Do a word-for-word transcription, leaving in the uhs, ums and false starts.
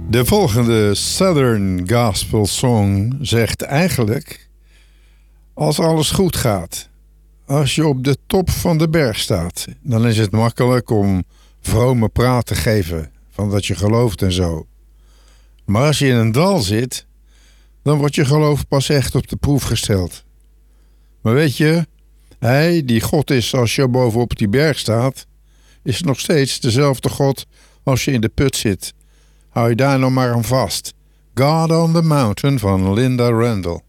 De volgende Southern Gospel Song zegt eigenlijk: als alles goed gaat, als je op de top van de berg staat, dan is het makkelijk om vrome praat te geven van dat je gelooft en zo. Maar als je in een dal zit, dan wordt je geloof pas echt op de proef gesteld. Maar weet je, hij die God is als je bovenop die berg staat, is nog steeds dezelfde God als je in de put zit. Hou je daar nog maar aan vast. God on the Mountain van Linda Randall.